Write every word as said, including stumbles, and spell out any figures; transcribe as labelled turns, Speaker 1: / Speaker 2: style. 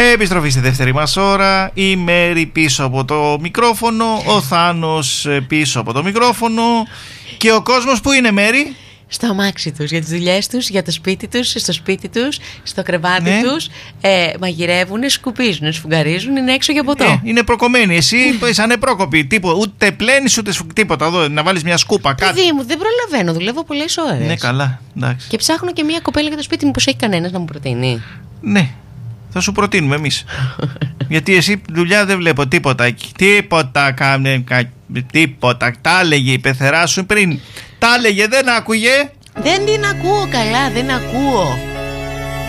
Speaker 1: Επιστροφή στη δεύτερη μας ώρα. Η Μέρη πίσω από το μικρόφωνο, ο Θάνος πίσω από το μικρόφωνο. Και ο κόσμος που είναι, Μέρη?
Speaker 2: Στο αμάξι τους, για τις δουλειές τους, για το σπίτι τους, στο σπίτι τους, στο κρεβάτι
Speaker 1: ναι.
Speaker 2: τους, ε, μαγειρεύουν, σκουπίζουν, σφουγγαρίζουν, είναι έξω για ποτό.
Speaker 1: Ε, είναι προκομμένοι. Εσύ είσαι ανεπρόκοπη. Τίποτα, ούτε πλένεις ούτε σου, τίποτα. Εδώ, να βάλεις μια σκούπα, κάτι.
Speaker 2: Παιδί μου, δεν προλαβαίνω, δουλεύω πολλές ώρες.
Speaker 1: Ναι, καλά. Εντάξει.
Speaker 2: Και ψάχνω και μια κοπέλα για το σπίτι μου, πως έχει κανένας να μου προτείνει.
Speaker 1: Ναι. Θα σου προτείνουμε εμείς. Γιατί εσύ δουλειά δεν βλέπω τίποτα εκεί. Τίποτα κάνε. Τίποτα. Τα έλεγε η πεθερά σου πριν. Τα έλεγε, δεν άκουγε.
Speaker 2: Δεν την ακούω καλά, δεν ακούω.